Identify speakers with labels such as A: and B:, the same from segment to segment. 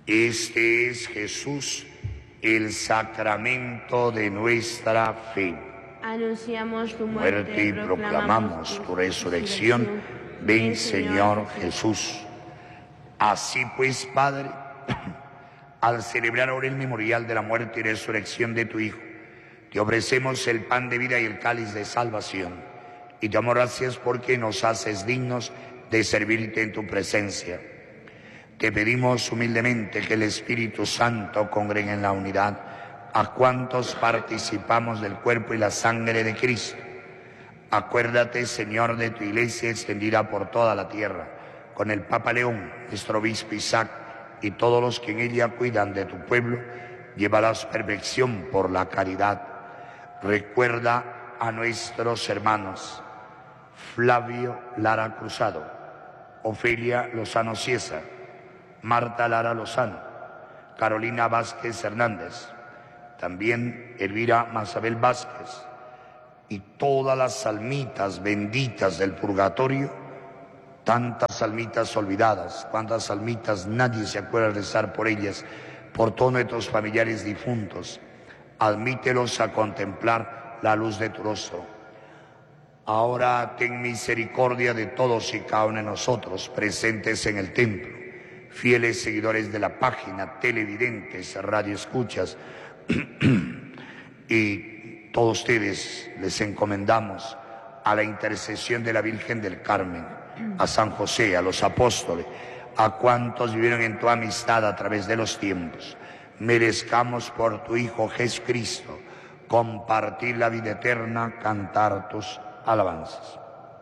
A: Este es Jesús, el sacramento de nuestra fe.
B: Anunciamos tu
A: Muerte y proclamamos tu resurrección. Ven, Señor Jesús. Así pues, Padre, al celebrar ahora el memorial de la muerte y resurrección de tu Hijo, te ofrecemos el pan de vida y el cáliz de salvación, y te damos gracias porque nos haces dignos de servirte en tu presencia. Te pedimos humildemente que el Espíritu Santo congregue en la unidad a cuantos participamos del cuerpo y la sangre de Cristo. Acuérdate, Señor, de tu Iglesia extendida por toda la tierra, con el Papa León, nuestro obispo Isaac, y todos los que en ella cuidan de tu pueblo. Llévalos a perfección por la caridad. Recuerda a nuestros hermanos Flavio Lara Cruzado, Ofelia Lozano Ciesa, Marta Lara Lozano, Carolina Vázquez Hernández, también Elvira Mazabel Vázquez, y todas las almitas benditas del purgatorio, tantas almitas olvidadas, cuántas almitas nadie se acuerda de rezar por ellas, por todos nuestros familiares difuntos. Admítelos a contemplar la luz de tu rostro. Ahora ten misericordia de todos y cada uno de nosotros presentes en el templo, fieles seguidores de la página, televidentes, radioescuchas, y todos ustedes les encomendamos a la intercesión de la Virgen del Carmen, a San José, a los apóstoles, a cuantos vivieron en tu amistad a través de los tiempos. Merezcamos por tu Hijo Jesucristo compartir la vida eterna, cantar tus alabanzas.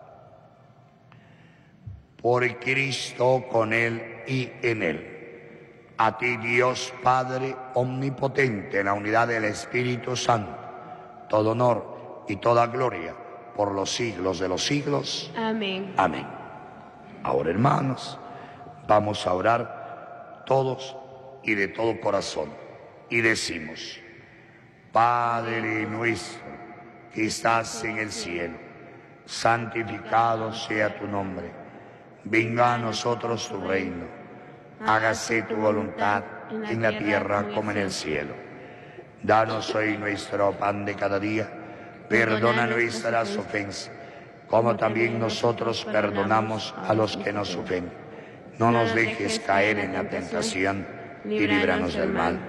A: Por Cristo, con Él y en Él. A ti, Dios Padre omnipotente, en la unidad del Espíritu Santo, todo honor y toda gloria por los siglos de los siglos.
B: Amén.
A: Amén. Ahora, hermanos, vamos a orar todos y de todo corazón, y decimos: Padre nuestro que estás en el cielo, santificado sea tu nombre. Venga a nosotros tu reino. Hágase tu voluntad en la tierra como en el cielo. Danos hoy nuestro pan de cada día. Perdona nuestras ofensas, como también nosotros perdonamos a los que nos ofenden. No nos dejes caer en la tentación y líbranos del mal.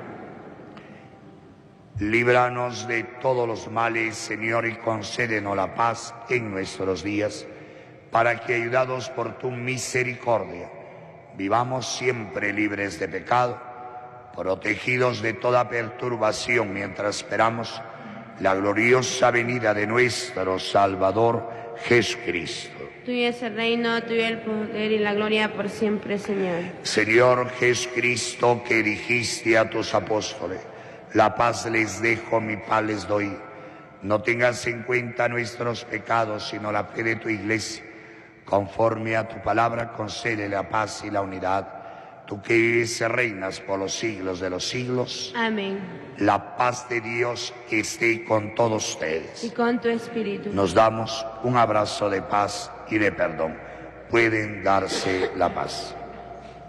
A: Líbranos de todos los males, Señor, y concédenos la paz en nuestros días, para que, ayudados por tu misericordia, vivamos siempre libres de pecado, protegidos de toda perturbación, mientras esperamos la gloriosa venida de nuestro Salvador Jesucristo.
B: Tuyo es el reino, tuyo el poder y la gloria por siempre, Señor.
A: Señor Jesucristo, que dijiste a tus apóstoles: la paz les dejo, mi paz les doy. No tengas en cuenta nuestros pecados, sino la fe de tu Iglesia. Conforme a tu palabra, concede la paz y la unidad. Tú que vives y reinas por los siglos de los siglos.
B: Amén.
A: La paz de Dios esté con todos ustedes.
B: Y con tu espíritu.
A: Nos damos un abrazo de paz y de perdón. Pueden darse la paz.